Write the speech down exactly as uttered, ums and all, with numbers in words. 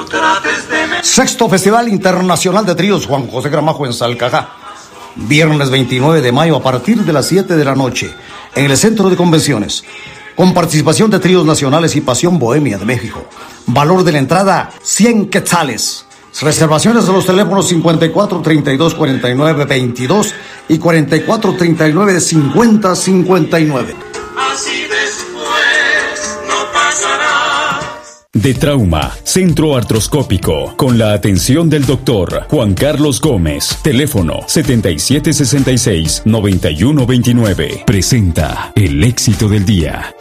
Sexto Festival Internacional de Tríos Juan José Gramajo en Salcajá. Viernes veintinueve de mayo a partir de las siete de la noche en el Centro de Convenciones. Con participación de tríos nacionales y Pasión Bohemia de México. Valor de la entrada, cien quetzales. Reservaciones a los teléfonos cincuenta y cuatro, treinta y dos, cuarenta y nueve, veintidós y cuarenta y cuatro, treinta y nueve, cincuenta, cincuenta y nueve. Así después no pasará. De Trauma, Centro Artroscópico, con la atención del doctor Juan Carlos Gómez. Teléfono setenta y siete sesenta y seis, noventa y uno veintinueve. Presenta el éxito del día.